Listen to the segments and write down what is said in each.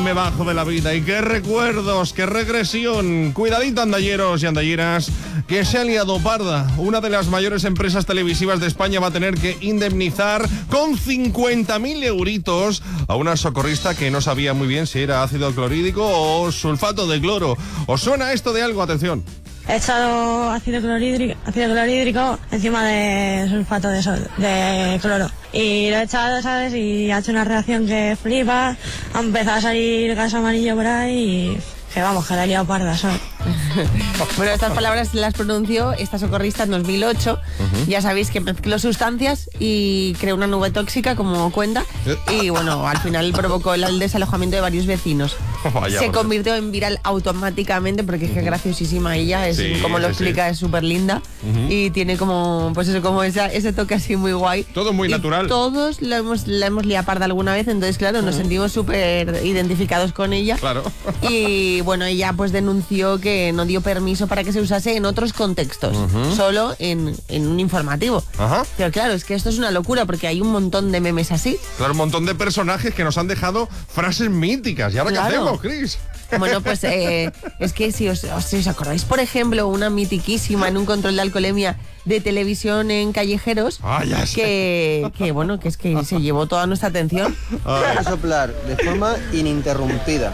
me bajo de la vida. Y qué recuerdos, qué regresión. Cuidadito, andalleros y andalleras, que se ha liado parda. Una de las mayores empresas televisivas de España va a tener que indemnizar con 50.000 euritos a una socorrista que no sabía muy bien si era ácido clorhídrico o sulfato de cloro. ¿Os suena esto de algo? Atención. He echado ácido clorhídrico encima de sulfato de cloro. Y lo he echado, ¿sabes? Y ha hecho una reacción que flipa. Ha empezado a salir gas amarillo por ahí y... que vamos, que la he liado parda, ¿sabes? Bueno, estas palabras las pronunció esta socorrista en 2008. Ya sabéis que mezcló sustancias y creó una nube tóxica, como cuenta. Y bueno, al final provocó el desalojamiento de varios vecinos. Se convirtió en viral automáticamente porque es que graciosísima ella, es sí, como lo explica, es súper linda. Y tiene como, pues eso, como ese toque así muy guay. Todo muy natural. Todos la hemos liado parda alguna vez, entonces claro, nos sentimos súper identificados con ella. Claro. Y bueno, ella pues denunció que no dio permiso para que se usase en otros contextos, solo en un informativo. Pero claro, es que esto es una locura porque hay un montón de memes así. Claro, un montón de personajes que nos han dejado frases míticas. ¿Y ahora qué hacemos, Chris? Bueno, pues es que si os acordáis, por ejemplo, una mitiquísima en un control de alcoholemia de televisión en Callejeros, que bueno, que es que se llevó toda nuestra atención. Hay que soplar de forma ininterrumpida.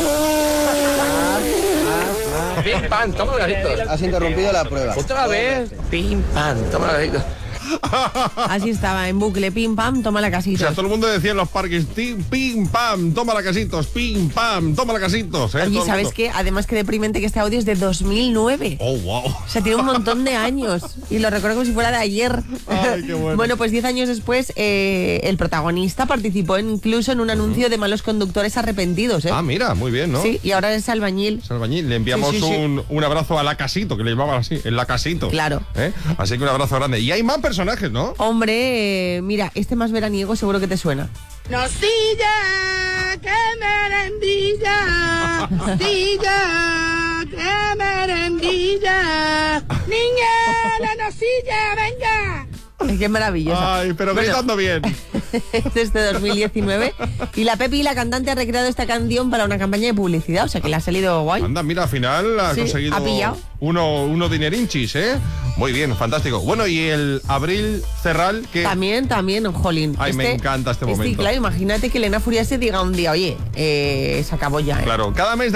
Pim, pam, toma gasitos. Has interrumpido la prueba. Otra vez. Pim, pam, toma gasitos. Así estaba, en bucle, pim, pam, toma la casita. O sea, todo el mundo decía en los parques, pim, pam, toma la casitos, pim, pam, toma la casitos. Oye, ¿sabes qué? Además, que deprimente que este audio es de 2009. Oh, wow. O sea, tiene un montón de años. Y lo recuerdo como si fuera de ayer. Ay, qué bueno. Bueno, pues 10 años después, el protagonista participó incluso en un anuncio de malos conductores arrepentidos, ¿eh? Ah, mira, muy bien, ¿no? Sí, y ahora es albañil. Es albañil. Le enviamos un abrazo a la Casito, que le llamaban así, en la Casito. Claro. Así que un abrazo grande. Y hay más personajes, ¿no? Hombre, mira, este más veraniego seguro que te suena. Nocilla, que merendilla, nocilla, que merendilla, niña, la nocilla, venga. Qué maravillosa. Ay, pero gritando bien. Desde 2019. Y la Pepi, la cantante, ha recreado esta canción para una campaña de publicidad. O sea que le ha salido guay. Anda, mira, al final ha conseguido ha pillado uno dinerinchis, ¿eh? Muy bien, fantástico. Bueno, y el Abril Cerral, que... También, jolín. Ay, me encanta este momento. Claro, imagínate que Elena Furiase diga un día, oye, se acabó ya, ¿eh? Claro, cada mes